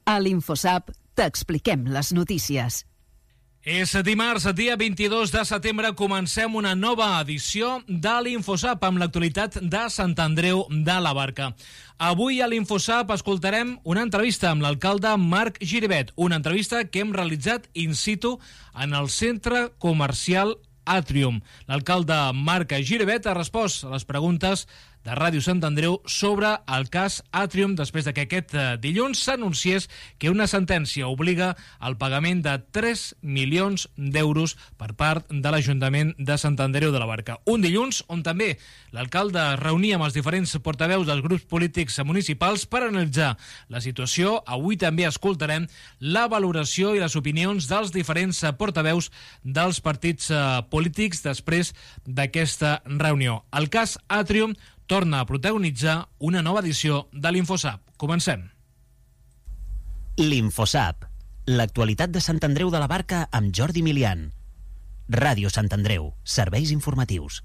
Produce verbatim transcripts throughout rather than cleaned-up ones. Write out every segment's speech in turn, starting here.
A l'InfoSap t'expliquem les notícies. És dimarts, dia vint-i-dos de setembre, comencem una nova edició de l'InfoSap amb l'actualitat de Sant Andreu de la Barca. Avui a l'InfoSap escoltarem una entrevista amb l'alcalde Marc Giribet, una entrevista que hem realitzat in situ en el centre comercial Atrium. L'alcalde Marc Giribet ha respost a les preguntes de Ràdio Sant Andreu sobre el cas Atrium després de que aquest dilluns s'anunciés que una sentència obliga al pagament de tres milions d'euros per part de l'Ajuntament de Sant Andreu de la Barca. Un dilluns on també l'alcalde es reunia amb els diferents portaveus dels grups polítics municipals per analitzar la situació. Avui també escoltarem la valoració i les opinions dels diferents portaveus dels partits polítics després d'aquesta reunió. El cas Atrium torna a protagonitzar una nova edició de l'InfoSap. Comencem. L'InfoSap, l'actualitat de Sant Andreu de la Barca amb Jordi Milian. Ràdio Sant Andreu, serveis informatius.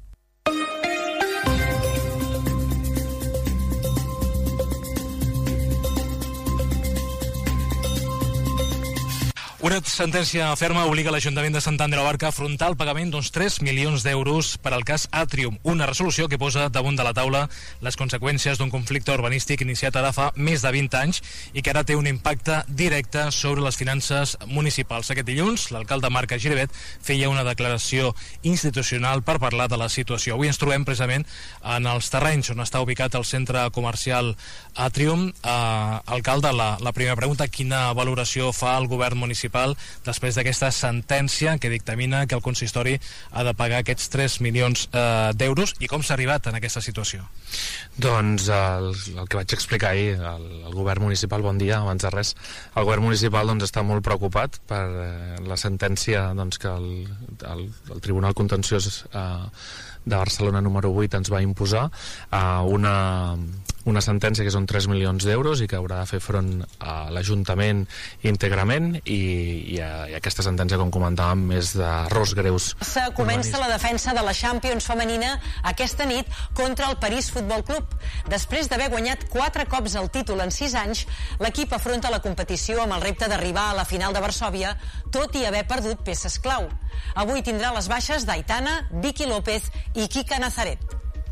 Una sentència ferma obliga l'Ajuntament de Sant Andreu de la Barca a afrontar el pagament d'uns tres milions d'euros per al cas Atrium, una resolució que posa damunt de la taula les conseqüències d'un conflicte urbanístic iniciat ara fa més de vint anys i que ara té un impacte directe sobre les finances municipals. Aquest dilluns, l'alcalde Marc Giribet feia una declaració institucional per parlar de la situació. Avui ens trobem precisament en els terrenys on està ubicat el centre comercial Atrium. Eh, alcalde, la, la primera pregunta, quina valoració fa el govern municipal després d'aquesta sentència que dictamina que el consistori ha de pagar aquests tres milions eh, d'euros i com s'ha arribat en aquesta situació? Doncs el, el que vaig explicar ahir, el, el govern municipal, bon dia, abans de res, el govern municipal doncs, està molt preocupat per eh, la sentència doncs, que el, el, el Tribunal Contenciós eh, de Barcelona número vuit ens va imposar a una, una sentència que són tres milions d'euros i que haurà de fer front a l'Ajuntament íntegrament i, i, a, i aquesta sentència, com comentàvem, és d'errors greus. Comença la defensa de la Champions femenina aquesta nit contra el París Futbol Club. Després d'haver guanyat quatre cops el títol en sis anys, l'equip afronta la competició amb el repte d'arribar a la final de Varsòvia, tot i haver perdut peces clau. Avui tindrà les baixes d'Aitana, Vicky López i Kika Nazaret.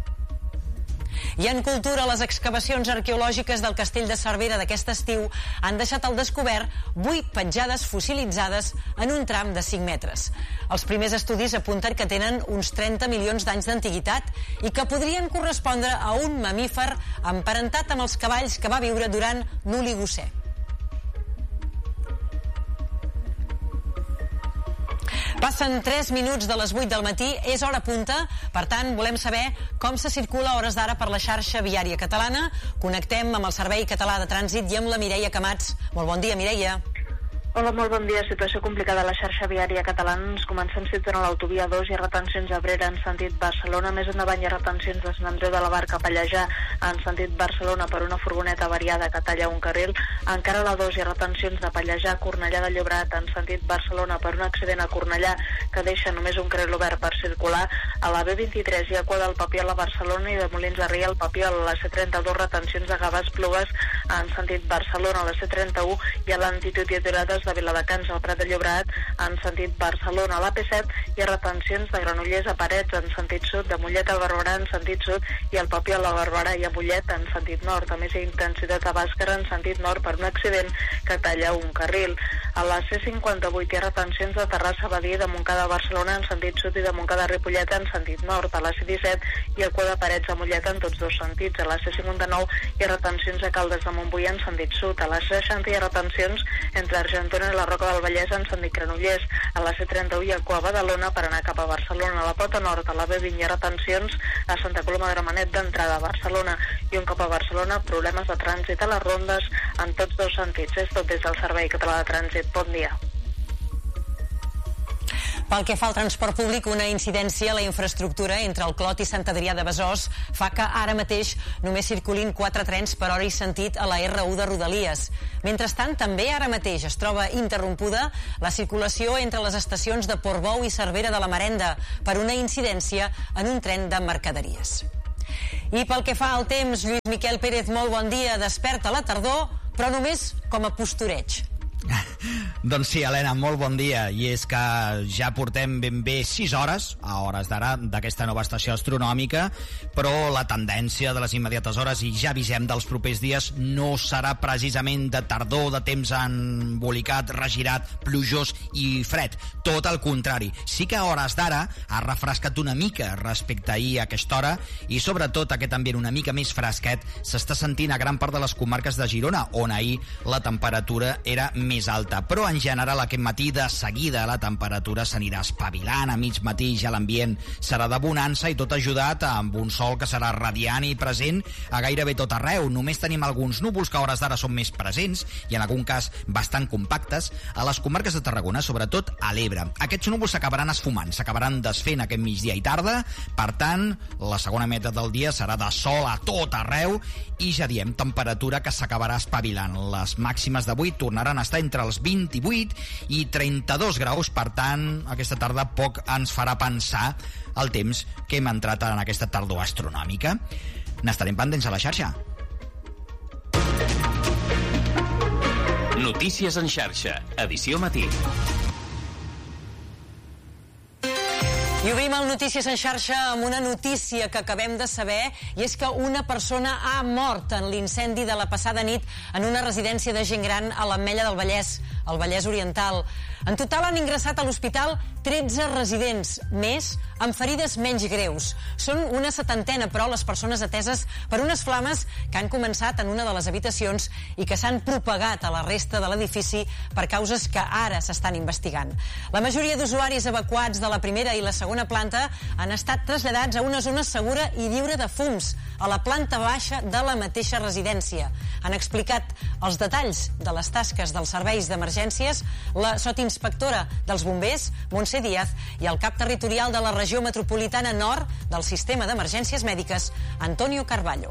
I en cultura, les excavacions arqueològiques del castell de Cervera d'aquest estiu han deixat al descobert vuit petjades fossilitzades en un tram de cinc metres. Els primers estudis apunten que tenen uns trenta milions d'anys d'antiguitat i que podrien correspondre a un mamífer emparentat amb els cavalls que va viure durant l'Oligocè. Passen tres minuts de les vuit del matí, és hora punta, per tant volem saber com se circula a hores d'ara per la xarxa viària catalana. Connectem amb el Servei Català de Trànsit i amb la Mireia Camats. Molt bon dia, Mireia. Hola, molt bon dia. Situació complicada a la xarxa viària catalana. Ens comencem situant a l'autovia dos. Hi ha retencions a Abrera en sentit Barcelona. Més endavant hi ha retencions de Sant Andreu de la Barca a Pallejà en sentit Barcelona per una furgoneta variada que talla un carril. Encara a la dos hi ha retencions de Pallejà a Cornellà de Llobregat en sentit Barcelona per un accident a Cornellà que deixa només un carril obert per circular. A la B vint-i-tres hi ha cua del Papiol a Barcelona i de Molins de Rei al Papiol. A la C trenta-dos retencions de Gavàs Plugues en sentit Barcelona. A la C trenta-u hi ha lentitud i aturades de Viladecans al Prat de Llobregat en sentit Barcelona. A l'A P set hi ha retencions de Granollers a Parets en sentit sud, de Mollet a Barberà en sentit sud i al Papiol a Barberà i a Mollet en sentit nord. A més hi ha intensitat a Bàscara en sentit nord per un accident que talla un carril. A la C cinquanta-vuit hi ha retencions de Terrassa a Badia, de Montcada a Barcelona en sentit sud i de Montcada a Ripollet en sentit nord. A la C disset hi ha cua de Parets a Mollet en tots dos sentits. A la C cinquanta-nou hi ha retencions a Caldes de Montbui en sentit sud. A la C seixanta hi ha retencions entre Argentona i la Roca del Vallès en sentit Granollers. A la C trenta-u hi ha cua a Badalona per anar cap a Barcelona. A la Pota Nord, a la B vint hi ha retencions a Santa Coloma de Gramenet d'entrada a Barcelona i un cop a Barcelona problemes de trànsit a les rondes en tots dos sentits. És tot des del Servei Català de Trànsit. Bon dia. Pel que fa al transport públic, una incidència a la infraestructura entre el Clot i Sant Adrià de Besòs fa que ara mateix només circulin quatre trens per hora i sentit a la R u de Rodalies. Mentrestant, també ara mateix es troba interrompuda la circulació entre les estacions de Portbou i Cervera de la Marenda per una incidència en un tren de mercaderies. I pel que fa al temps, Lluís Miquel Pérez, molt bon dia. Desperta la tardor, però només com a postureig. Doncs sí, Helena, molt bon dia. I és que ja portem ben bé sis hores, a hores d'ara, d'aquesta nova estació astronòmica, però la tendència de les immediates hores, i ja avisem dels propers dies, no serà precisament de tardor, de temps embolicat, regirat, plujós i fred. Tot el contrari. Sí que a hores d'ara ha refrescat una mica respecte a ahir a aquesta hora, i sobretot aquest ambient una mica més fresquet s'està sentint a gran part de les comarques de Girona, on ahir la temperatura era més alta, però en general aquest matí de seguida la temperatura s'anirà espavilant, a mig matí ja l'ambient serà de bonança i tot ajudat amb un sol que serà radiant i present a gairebé tot arreu. Només tenim alguns núvols que a hores d'ara són més presents i en algun cas bastant compactes a les comarques de Tarragona, sobretot a l'Ebre. Aquests núvols s'acabaran esfumant, s'acabaran desfent aquest migdia i tarda, per tant la segona meitat del dia serà de sol a tot arreu i ja diem, temperatura que s'acabarà espavilant. Les màximes d'avui tornaran a estar entre els vint-i-vuit i trenta-dos graus, per tant, aquesta tarda poc ens farà pensar el temps que hem entrat en aquesta tardor astronòmica. N'estarem pendents a la xarxa. Notícies en xarxa, edició matí. I obrim el Notícies en xarxa amb una notícia que acabem de saber, i és que una persona ha mort en l'incendi de la passada nit en una residència de gent gran a l'Ametlla del Vallès, al Vallès Oriental. En total han ingressat a l'hospital tretze residents, més amb ferides menys greus. Són una setantena, però, les persones ateses per unes flames que han començat en una de les habitacions i que s'han propagat a la resta de l'edifici per causes que ara s'estan investigant. La majoria d'usuaris evacuats de la primera i la segona planta han estat traslladats a una zona segura i lliure de fums, a la planta baixa de la mateixa residència. Han explicat els detalls de les tasques dels serveis d'emergències la sotinspectora dels bombers, Montse Díaz, i el cap territorial de la regió metropolitana nord del sistema d'emergències mèdiques, Antonio Carballo.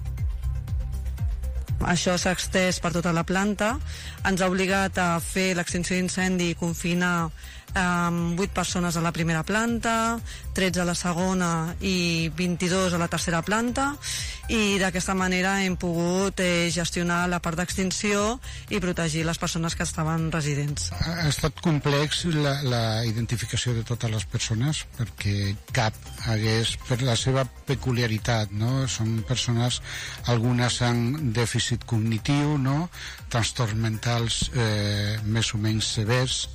Això s'ha extès per tota la planta, ens ha obligat a fer l'extinció d'incendi i confinar amb vuit persones a la primera planta, tretze a la segona i vint-i-dos a la tercera planta, i d'aquesta manera hem pogut eh, gestionar la part d'extinció i protegir les persones que estaven residents. Ha estat complex la, la identificació de totes les persones, perquè cap hagués, per la seva peculiaritat, no? Són persones, algunes amb dèficit cognitiu, no? Trastorns mentals eh, més o menys severs.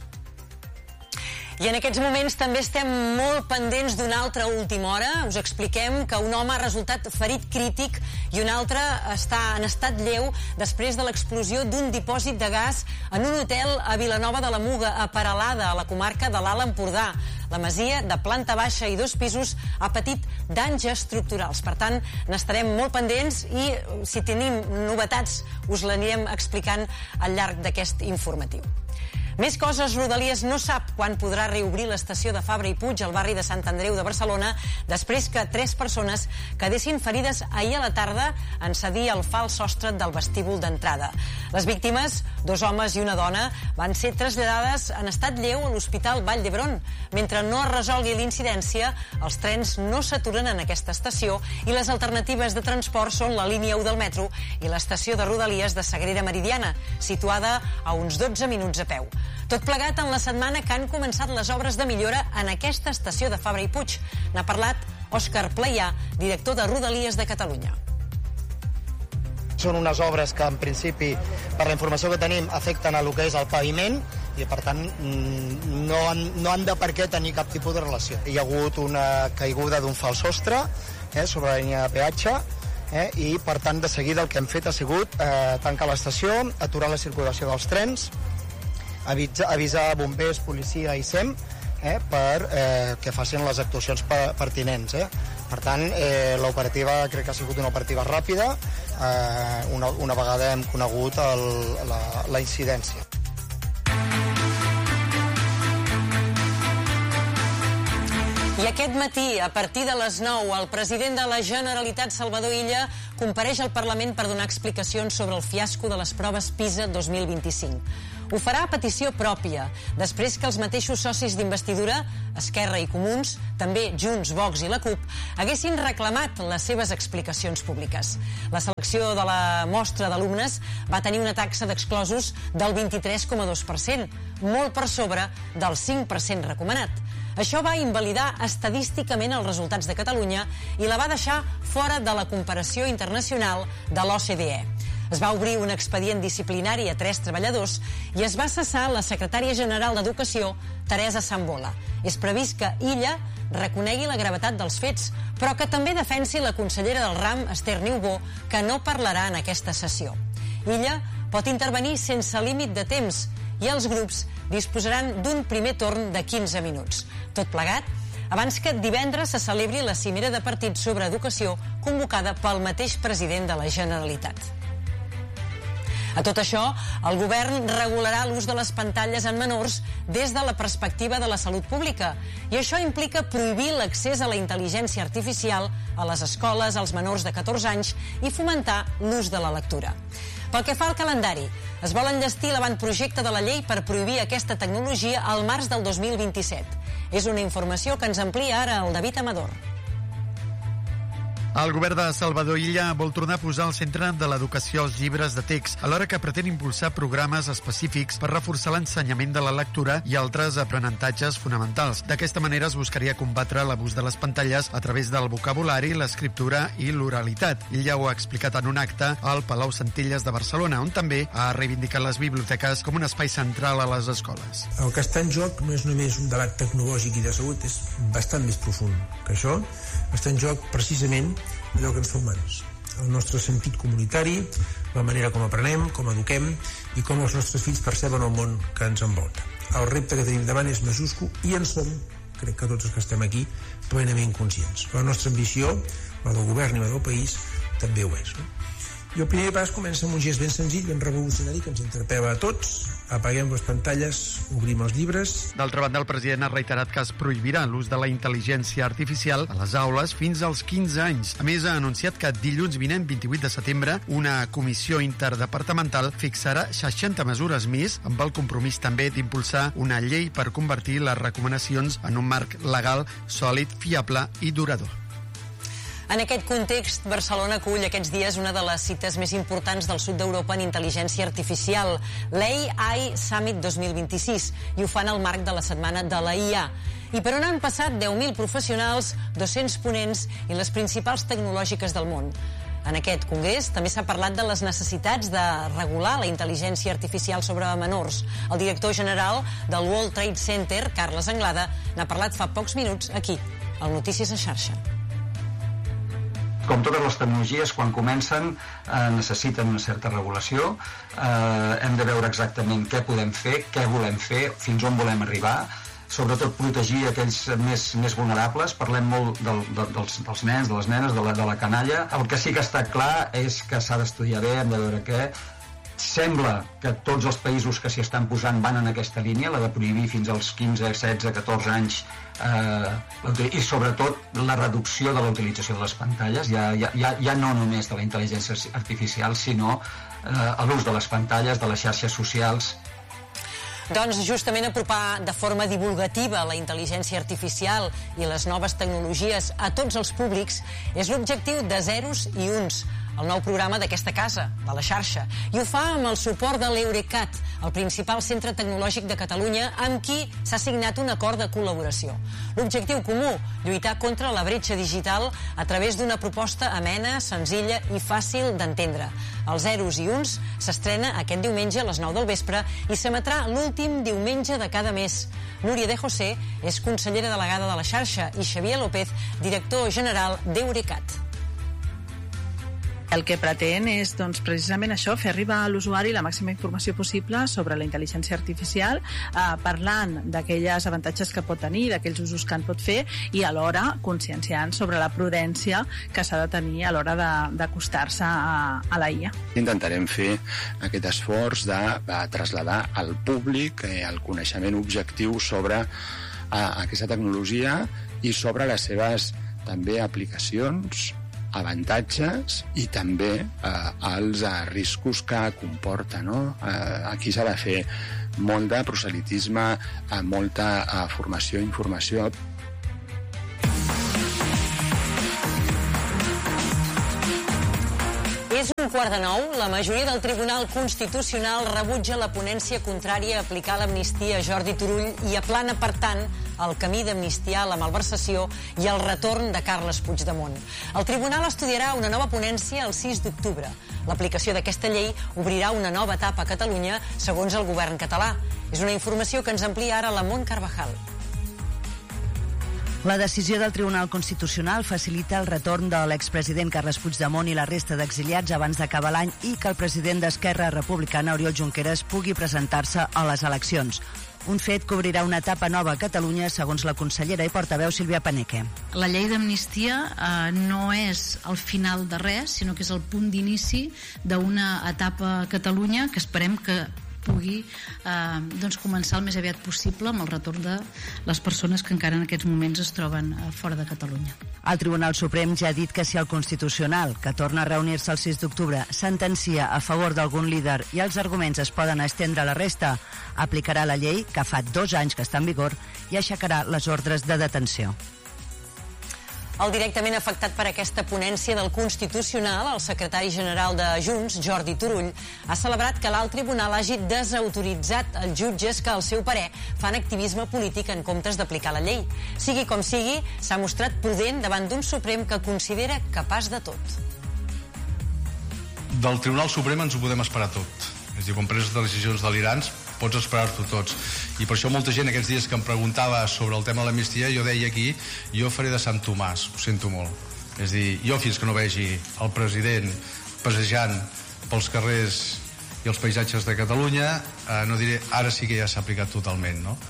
I en aquests moments també estem molt pendents d'una altra última hora. Us expliquem que un home ha resultat ferit crític i un altre està en estat lleu després de l'explosió d'un dipòsit de gas en un hotel a Vilanova de la Muga, a Peralada, a la comarca de l'Alt Empordà. La masia, de planta baixa i dos pisos, ha patit danys estructurals. Per tant, n'estarem molt pendents i, si tenim novetats, us l'anirem explicant al llarg d'aquest informatiu. Més coses, Rodalies no sap quan podrà reobrir l'estació de Fabra i Puig al barri de Sant Andreu de Barcelona després que tres persones quedessin ferides ahir a la tarda en cedir el fals sostre del vestíbul d'entrada. Les víctimes, dos homes i una dona, van ser traslladades en estat lleu a l'Hospital Vall d'Hebron. Mentre no es resolgui l'incidència, els trens no s'aturen en aquesta estació i les alternatives de transport són la línia u del metro i l'estació de Rodalies de Sagrera Meridiana, situada a uns dotze minuts a peu. Tot plegat en la setmana que han començat les obres de millora en aquesta estació de Fabra i Puig. N'ha parlat Òscar Playà, director de Rodalies de Catalunya. Són unes obres que, en principi, per la informació que tenim, afecten a lo que és el paviment i, per tant, no han, no han de per què tenir cap tipus de relació. Hi ha hagut una caiguda d'un fals sostre eh, sobre la línia de peatge eh, i, per tant, de seguida el que hem fet ha sigut eh, tancar l'estació, aturar la circulació dels trens, avisar, avisar bombers, policia i SEM eh, per eh, que facin les actuacions pertinents. Eh. Per tant, eh, l'operativa crec que ha sigut una operativa ràpida eh, una, una vegada hem conegut el, la, la incidència. I aquest matí, a partir de les nou, el president de la Generalitat, Salvador Illa, compareix al Parlament per donar explicacions sobre el fiasco de les proves PISA dos mil vint-i-cinc. Ho farà a petició pròpia, després que els mateixos socis d'investidura, Esquerra i Comuns, també Junts, Vox i la CUP, haguessin reclamat les seves explicacions públiques. La selecció de la mostra d'alumnes va tenir una taxa d'exclosos del vint-i-tres coma dos per cent, molt per sobre del cinc per cent recomanat. Això va invalidar estadísticament els resultats de Catalunya i la va deixar fora de la comparació internacional de l'O C D E. Es va obrir un expedient disciplinari a tres treballadors i es va cessar la secretària general d'Educació, Teresa Sambola. És previst que Illa reconegui la gravetat dels fets, però que també defensi la consellera del RAM, Esther Niubó, que no parlarà en aquesta sessió. Illa pot intervenir sense límit de temps i els grups disposaran d'un primer torn de quinze minuts. Tot plegat, abans que divendres se celebri la cimera de partits sobre educació convocada pel mateix president de la Generalitat. A tot això, el govern regularà l'ús de les pantalles en menors des de la perspectiva de la salut pública. I això implica prohibir l'accés a la intel·ligència artificial a les escoles als menors de catorze anys i fomentar l'ús de la lectura. Pel que fa al calendari, es vol enllestir l'avantprojecte de la llei per prohibir aquesta tecnologia al març del dos mil vint-i-set. És una informació que ens amplia ara el David Amador. El govern de Salvador Illa vol tornar a posar al centre de l'educació els llibres de text, alhora que pretén impulsar programes específics per reforçar l'ensenyament de la lectura i altres aprenentatges fonamentals. D'aquesta manera es buscaria combatre l'abús de les pantalles a través del vocabulari, l'escriptura i l'oralitat. Illa ho ha explicat en un acte al Palau Centelles de Barcelona, on també ha reivindicat les biblioteques com un espai central a les escoles. El que està en joc no és només un debat tecnològic i de salut, és bastant més profund que això. Està en joc precisament allò que ens fa humans, el nostre sentit comunitari, la manera com aprenem, com eduquem i com els nostres fills perceben el món que ens envolta. El repte que tenim davant és majúscul i en som, crec que tots els que estem aquí, plenament conscients. La nostra ambició, la del govern i la del país, també ho és. No? I el primer pas comença amb un gest ben senzill, ben revolucionari, que ens interpel·la a tots. Apaguem les pantalles, obrim els llibres. D'altra banda, el president ha reiterat que es prohibirà l'ús de la intel·ligència artificial a les aules fins als quinze anys. A més, ha anunciat que dilluns vinent, vint-i-vuit de setembre, una comissió interdepartamental fixarà seixanta mesures més, amb el compromís també d'impulsar una llei per convertir les recomanacions en un marc legal sòlid, fiable i durador. En aquest context, Barcelona acull aquests dies una de les cites més importants del sud d'Europa en intel·ligència artificial, l'A I Summit dos mil vint-i-sis, i ho fan al marc de la setmana de la I A. I per on han passat deu mil professionals, dos-cents ponents i les principals tecnològiques del món. En aquest congrés també s'ha parlat de les necessitats de regular la intel·ligència artificial sobre menors. El director general del World Trade Center, Carles Anglada, n'ha parlat fa pocs minuts aquí, al Notícies a Xarxa. Com totes les tecnologies, quan comencen eh, necessiten una certa regulació. Eh, hem de veure exactament què podem fer, què volem fer, fins on volem arribar, sobretot protegir aquells més, més vulnerables. Parlem molt del, de, dels, dels nens, de les nenes, de la, de la canalla. El que sí que està clar és que s'ha d'estudiar bé, hem de veure què. Sembla que tots els països que s'hi estan posant van en aquesta línia, la de prohibir fins als quinze, setze, catorze anys, eh, i sobretot la reducció de la utilització de les pantalles, ja, ja, ja no només de la intel·ligència artificial, sinó eh, l'ús de les pantalles, de les xarxes socials. Doncs justament apropar de forma divulgativa la intel·ligència artificial i les noves tecnologies a tots els públics és l'objectiu de Zeros i Uns, el nou programa d'aquesta casa, de la xarxa, i ho fa amb el suport de l'Eurecat, el principal centre tecnològic de Catalunya, amb qui s'ha signat un acord de col·laboració. L'objectiu comú, lluitar contra la bretxa digital a través d'una proposta amena, senzilla i fàcil d'entendre. El Zeros i Uns s'estrena aquest diumenge a les nou del vespre i s'emetrà l'últim diumenge de cada mes. Núria de José és consellera delegada de la xarxa i Xavier López, director general d'Eurecat. El que pretén és doncs, precisament això, fer arribar a l'usuari la màxima informació possible sobre la intel·ligència artificial, eh, parlant d'aquells avantatges que pot tenir, d'aquells usos que en pot fer, i alhora conscienciant sobre la prudència que s'ha de tenir a l'hora d'acostar-se a, a la I A. Intentarem fer aquest esforç de, de traslladar al públic eh, el coneixement objectiu sobre eh, aquesta tecnologia i sobre les seves també aplicacions avantatges i també eh, els eh, riscos que comporta, no? Eh, aquí s'ha de fer molt de proselitisme, eh, molta eh, formació i informació. És un quart de nou. La majoria del Tribunal Constitucional rebutja la ponència contrària a aplicar l'amnistia a Jordi Turull i aplana, per tant, el camí d'amnistiar la malversació i el retorn de Carles Puigdemont. El Tribunal estudiarà una nova ponència el sis d'octubre. L'aplicació d'aquesta llei obrirà una nova etapa a Catalunya, segons el govern català. És una informació que ens amplia ara la Mont Carvajal. La decisió del Tribunal Constitucional facilita el retorn de l'expresident Carles Puigdemont i la resta d'exiliats abans d'acabar l'any i que el president d'Esquerra Republicana, Oriol Junqueras, pugui presentar-se a les eleccions. Un fet que obrirà una etapa nova a Catalunya, segons la consellera i portaveu Sílvia Paneque. La llei d'amnistia eh, no és el final de res, sinó que és el punt d'inici d'una etapa a Catalunya que esperem que pugui eh, doncs començar el més aviat possible amb el retorn de les persones que encara en aquests moments es troben eh, fora de Catalunya. El Tribunal Suprem ja ha dit que si el Constitucional, que torna a reunir-se el sis d'octubre, sentencia a favor d'algun líder i els arguments es poden estendre a la resta, aplicarà la llei, que fa dos anys que està en vigor, i aixecarà les ordres de detenció. El directament afectat per aquesta ponència del Constitucional, el secretari general de Junts, Jordi Turull, ha celebrat que l'alt tribunal hagi desautoritzat els jutges que, al seu parer, fan activisme polític en comptes d'aplicar la llei. Sigui com sigui, s'ha mostrat prudent davant d'un Suprem que considera capaç de tot. Del Tribunal Suprem ens ho podem esperar tot. És a dir, quan preses decisions delirants, pots esperar-t'ho tots. I per això molta gent aquests dies que em preguntava sobre el tema de l'amnistia, jo deia aquí, jo faré de Sant Tomàs, ho sento molt. És a dir, jo fins que no vegi el president passejant pels carrers i els paisatges de Catalunya, eh, no diré, ara sí que ja s'ha aplicat totalment, no?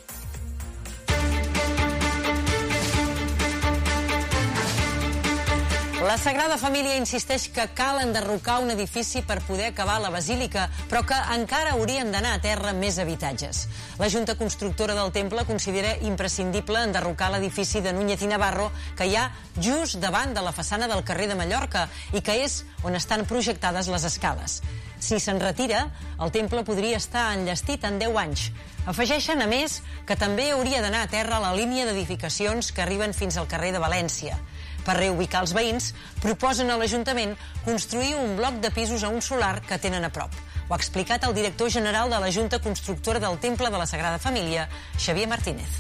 La Sagrada Família insisteix que cal enderrocar un edifici per poder acabar la basílica, però que encara haurien d'anar a terra més habitatges. La Junta Constructora del Temple considera imprescindible enderrocar l'edifici de Núñez i Navarro que hi ha just davant de la façana del carrer de Mallorca i que és on estan projectades les escales. Si se'n retira, el temple podria estar enllestit en deu anys. Afegeixen, a més, que també hauria d'anar a terra la línia d'edificacions que arriben fins al carrer de València. Per reubicar els veïns, proposen a l'Ajuntament construir un bloc de pisos a un solar que tenen a prop. Ho ha explicat el director general de la Junta Constructora del Temple de la Sagrada Família, Xavier Martínez.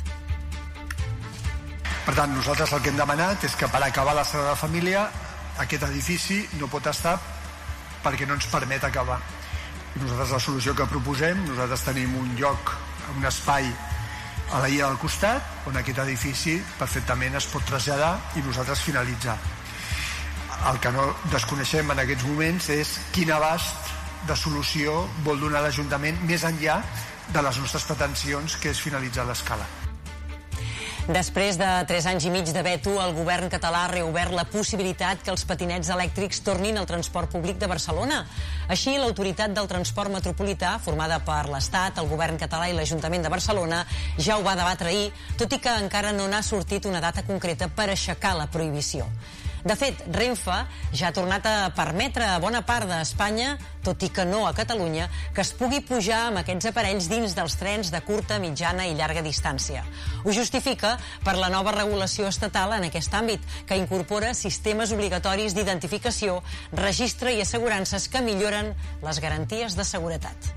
Per tant, nosaltres el que hem demanat és que per acabar la Sagrada Família aquest edifici no pot estar perquè no ens permet acabar. I nosaltres la solució que proposem, nosaltres tenim un lloc, un espai a la illa del costat, on aquest edifici perfectament es pot traslladar i nosaltres finalitzar. El que no desconeixem en aquests moments és quin abast de solució vol donar l'Ajuntament més enllà de les nostres pretensions, que és finalitzar l'escala. Després de tres anys i mig de veto, el govern català ha reobert la possibilitat que els patinets elèctrics tornin al transport públic de Barcelona. Així, l'Autoritat del Transport Metropolità, formada per l'Estat, el govern català i l'Ajuntament de Barcelona, ja ho va debatre ahir, tot i que encara no n'ha sortit una data concreta per aixecar la prohibició. De fet, Renfe ja ha tornat a permetre a bona part d'Espanya, tot i que no a Catalunya, que es pugui pujar amb aquests aparells dins dels trens de curta, mitjana i llarga distància. Ho justifica per la nova regulació estatal en aquest àmbit, que incorpora sistemes obligatoris d'identificació, registre i assegurances que milloren les garanties de seguretat.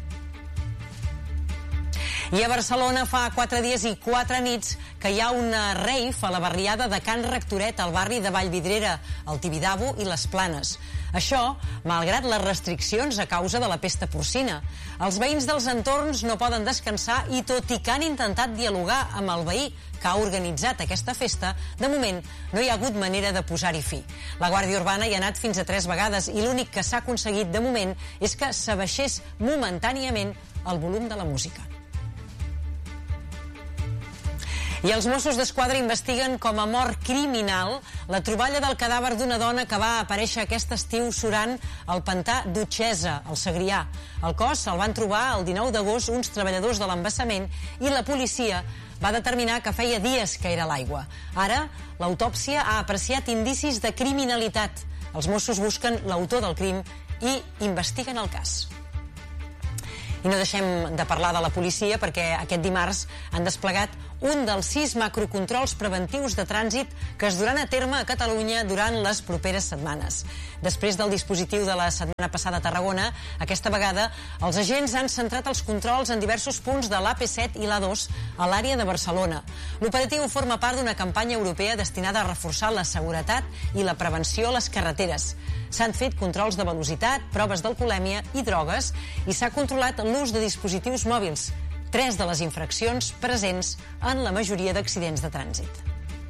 I a Barcelona fa quatre dies i quatre nits que hi ha una rave a la barriada de Can Rectoret, al barri de Vallvidrera, el Tibidabo i les Planes. Això, malgrat les restriccions a causa de la pesta porcina. Els veïns dels entorns no poden descansar i, tot i que han intentat dialogar amb el veí que ha organitzat aquesta festa, de moment no hi ha hagut manera de posar-hi fi. La Guàrdia Urbana hi ha anat fins a tres vegades i l'únic que s'ha aconseguit de moment és que s'abaixés momentàniament el volum de la música. I els Mossos d'Esquadra investiguen com a mort criminal la troballa del cadàver d'una dona que va aparèixer aquest estiu surant al pantà d'Utxesa, al Segrià. El cos se'l van trobar el dinou d'agost uns treballadors de l'embassament i la policia va determinar que feia dies que era a l'aigua. Ara, l'autòpsia ha apreciat indicis de criminalitat. Els Mossos busquen l'autor del crim i investiguen el cas. I no deixem de parlar de la policia perquè aquest dimarts han desplegat un dels sis macrocontrols preventius de trànsit que es duran a terme a Catalunya durant les properes setmanes. Després del dispositiu de la setmana passada a Tarragona, aquesta vegada els agents han centrat els controls en diversos punts de l'A P set i l'A dos a l'àrea de Barcelona. L'operatiu forma part d'una campanya europea destinada a reforçar la seguretat i la prevenció a les carreteres. S'han fet controls de velocitat, proves d'alcoholèmia i drogues i s'ha controlat l'ús de dispositius mòbils, tres de les infraccions presents en la majoria d'accidents de trànsit.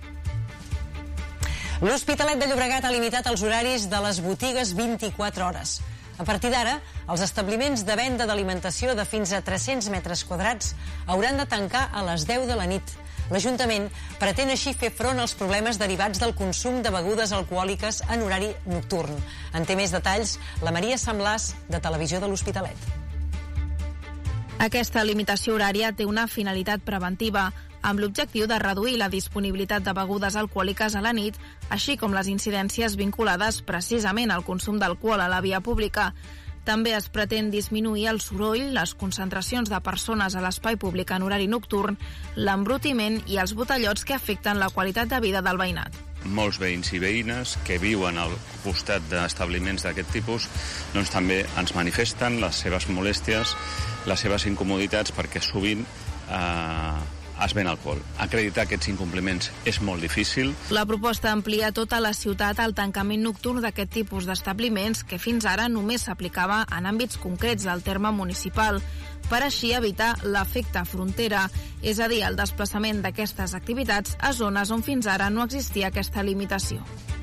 L'Hospitalet de Llobregat ha limitat els horaris de les botigues vint-i-quatre hores. A partir d'ara, els establiments de venda d'alimentació de fins a tres-cents metres quadrats hauran de tancar a les deu de la nit. L'Ajuntament pretén així fer front als problemes derivats del consum de begudes alcohòliques en horari nocturn. En té més detalls la Maria Samblàs, de Televisió de l'Hospitalet. Aquesta limitació horària té una finalitat preventiva, amb l'objectiu de reduir la disponibilitat de begudes alcohòliques a la nit, així com les incidències vinculades precisament al consum d'alcohol a la via pública. També es pretén disminuir el soroll, les concentracions de persones a l'espai públic en horari nocturn, l'embrutiment i els botellots que afecten la qualitat de vida del veïnat. Molts veïns i veïnes que viuen al costat d'establiments d'aquest tipus doncs també ens manifesten les seves molèsties, les seves incomoditats, perquè sovint eh, es ven alcohol. Acreditar aquests incompliments és molt difícil. La proposta amplia tota la ciutat al tancament nocturn d'aquest tipus d'establiments que fins ara només s'aplicava en àmbits concrets del terme municipal, per així evitar l'efecte frontera, és a dir, el desplaçament d'aquestes activitats a zones on fins ara no existia aquesta limitació.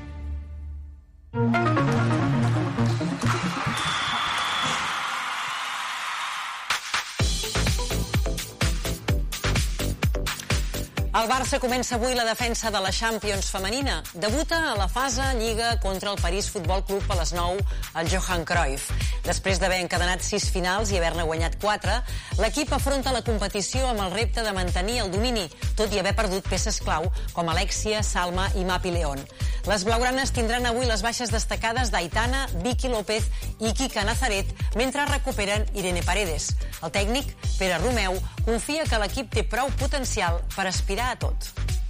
El Barça comença avui la defensa de la Champions femenina. Debuta a la fase Lliga contra el París Futbol Club a les nou al Johan Cruyff. Després d'haver encadenat sis finals i haver-ne guanyat quatre, l'equip afronta la competició amb el repte de mantenir el domini, tot i haver perdut peces clau com Alexia, Salma i Mapi León. Les blaugranes tindran avui les baixes destacades d'Aitana, Vicky López i Kika Nazaret, mentre recuperen Irene Paredes. El tècnic, Pere Romeu, confia que l'equip té prou potencial per aspirar a tot.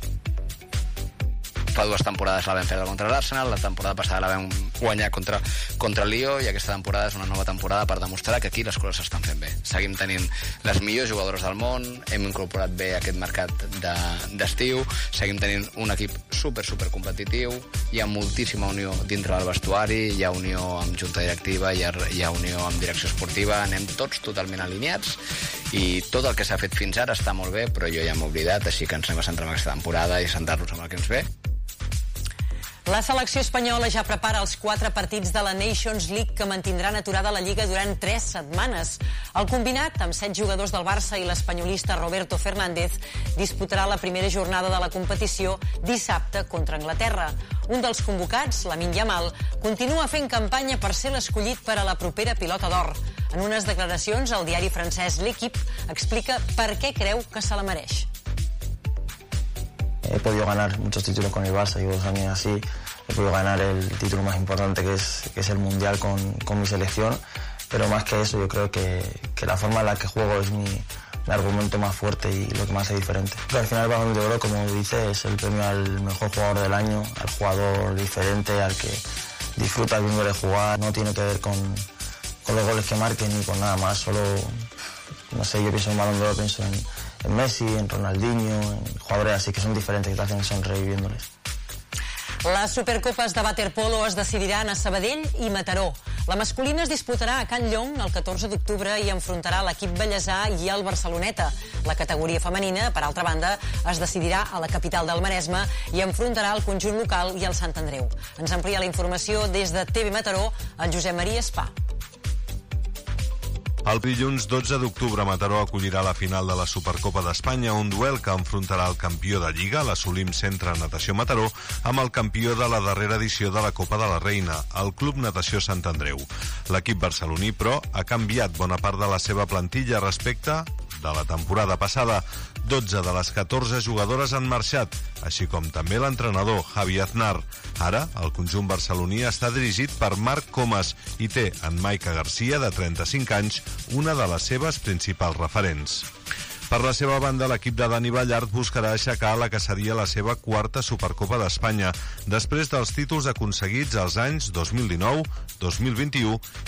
Fa dues temporades la vam perdre contra l'Arsenal, la temporada passada la vam guanyar contra, contra el Lió, i aquesta temporada és una nova temporada per demostrar que aquí les coses s'estan fent bé. Seguim tenint les millors jugadores del món, hem incorporat bé aquest mercat d'estiu, de, seguim tenint un equip super, super competitiu, hi ha moltíssima unió dintre del vestuari, hi ha unió amb junta directiva, hi ha, hi ha unió amb direcció esportiva, anem tots totalment alineats, i tot el que s'ha fet fins ara està molt bé, però jo ja m'he oblidat, així que ens anem a centrar en aquesta temporada i centrar-nos en el que ens ve. La selecció espanyola ja prepara els quatre partits de la Nations League que mantindran aturada la Lliga durant tres setmanes. El combinat, amb set jugadors del Barça i l'espanyolista Roberto Fernández, disputarà la primera jornada de la competició dissabte contra Anglaterra. Un dels convocats, Lamine Yamal, continua fent campanya per ser l'escollit per a la propera Pilota d'Or. En unes declaracions, el diari francès L'Equipe explica per què creu que se la mereix. He podido ganar muchos títulos con el Barça, llevo dos años así, he podido ganar el título más importante que es, que es el Mundial con, con mi selección, pero más que eso yo creo que, que la forma en la que juego es mi, mi argumento más fuerte y lo que más hace diferente. Pero al final el Balón de Oro, como dice, es el premio al mejor jugador del año, al jugador diferente, al que disfruta viéndole jugar, no tiene que ver con, con los goles que marquen ni con nada más, solo, no sé, yo pienso en Balón de Oro, pienso en en Messi, en Ronaldinho, en jugadores así que son diferentes, que te hacen sonreír viéndoles. Les Supercopes de waterpolo es decidiran a Sabadell i Mataró. La masculina es disputarà a Can Llong el catorze d'octubre i enfrontarà l'equip bellesà i el Barceloneta. La categoria femenina, per altra banda, es decidirà a la capital del Maresme i enfrontarà el conjunt local i el Sant Andreu. Ens amplia la informació des de T V Mataró, el Josep Maria Espà. El dilluns dotze d'octubre Mataró acollirà la final de la Supercopa d'Espanya, un duel que enfrontarà el campió de Lliga, l'Assolim Centre Natació Mataró, amb el campió de la darrera edició de la Copa de la Reina, el Club Natació Sant Andreu. L'equip barceloní, però, ha canviat bona part de la seva plantilla respecte de la temporada passada. dotze de les catorze jugadores han marxat, així com també l'entrenador Javi Aznar. Ara, el conjunt barceloní està dirigit per Marc Comas i té en Maica Garcia, de trenta-cinc anys, una de les seves principals referents. Per la seva banda, l'equip de Dani Ballart buscarà aixecar la que seria la seva quarta Supercopa d'Espanya, després dels títols aconseguits als anys dos mil dinou, dos mil vint-i-u